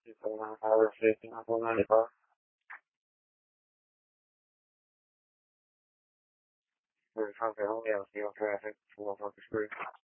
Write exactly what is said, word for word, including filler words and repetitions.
People now are facing up on the We're talking only on field traffic, four focus group.